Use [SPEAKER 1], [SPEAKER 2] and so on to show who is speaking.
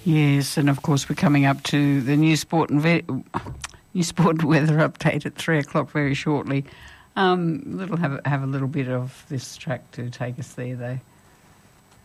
[SPEAKER 1] Yes, and of course we're coming up to the new sport and weather update at 3 o'clock very shortly. Have a little bit of this track to take us there, though.